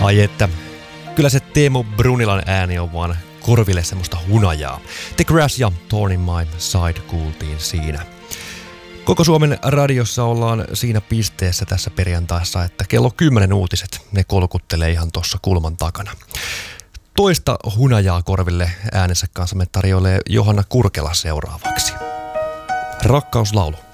Ai että, kyllä se Teemu Brunilan ääni on vaan korville semmoista hunajaa. The Crash ja Thorn in My Side kuultiin siinä. Koko Suomen radiossa ollaan siinä pisteessä tässä perjantaissa, että kello 10 uutiset, ne kolkuttelee ihan tuossa kulman takana. Toista hunajaa korville äänensä kanssa me tarjoilee Johanna Kurkela seuraavaksi. Rakkauslaulu.